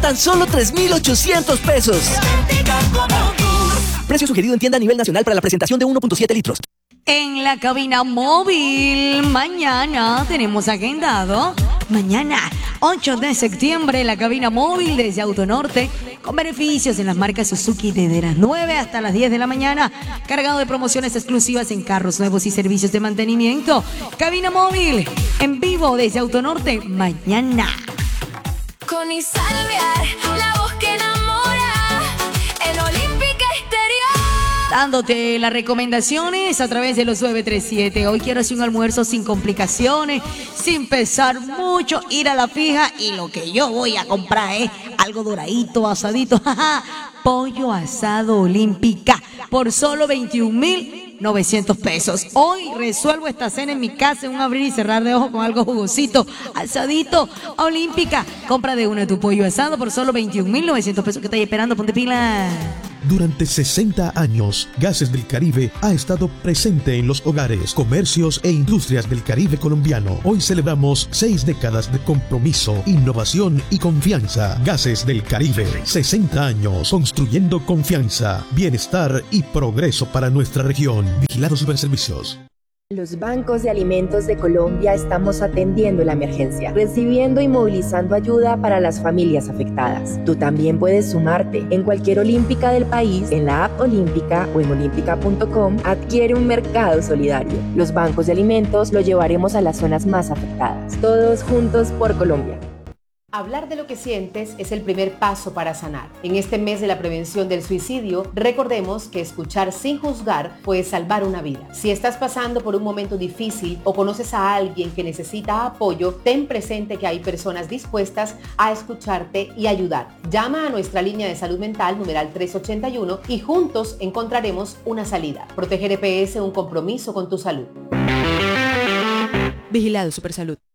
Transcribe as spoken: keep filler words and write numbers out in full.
tan solo tres mil ochocientos pesos. Precio sugerido en tienda a nivel nacional para la presentación de uno punto siete litros. En la cabina móvil, mañana tenemos agendado, mañana ocho de septiembre, la cabina móvil desde Autonorte, con beneficios en las marcas Suzuki desde las nueve hasta las diez de la mañana, cargado de promociones exclusivas en carros nuevos y servicios de mantenimiento. Cabina móvil, en vivo desde Autonorte, mañana. Con Isalviar, la voz que enamora, en Olímpica Exterior. Dándote las recomendaciones a través de los nueve tres siete. Hoy quiero hacer un almuerzo sin complicaciones, sin pesar mucho, ir a la fija y lo que yo voy a comprar es algo doradito, asadito. Pollo asado Olímpica por solo veintiún mil novecientos pesos. Hoy resuelvo esta cena en mi casa en un abrir y cerrar de ojos con algo jugosito, asadito, Olímpica. Compra de uno de tu pollo asado por solo veintiún mil novecientos pesos. ¿Qué estáis esperando? Ponte pila. Durante sesenta años, Gases del Caribe ha estado presente en los hogares, comercios e industrias del Caribe colombiano. Hoy celebramos seis décadas de compromiso, innovación y confianza. Gases del Caribe, sesenta años construyendo confianza, bienestar y progreso para nuestra región. Vigilado Superservicios. Los bancos de alimentos de Colombia estamos atendiendo la emergencia, recibiendo y movilizando ayuda para las familias afectadas. Tú también puedes sumarte. En cualquier Olímpica del país, en la app Olímpica o en olímpica punto com, adquiere un mercado solidario. Los bancos de alimentos lo llevaremos a las zonas más afectadas. Todos juntos por Colombia. Hablar de lo que sientes es el primer paso para sanar. En este mes de la prevención del suicidio, recordemos que escuchar sin juzgar puede salvar una vida. Si estás pasando por un momento difícil o conoces a alguien que necesita apoyo, ten presente que hay personas dispuestas a escucharte y ayudar. Llama a nuestra línea de salud mental numeral tres ochenta y uno y juntos encontraremos una salida. Proteger E P S, un compromiso con tu salud. Vigilado Supersalud.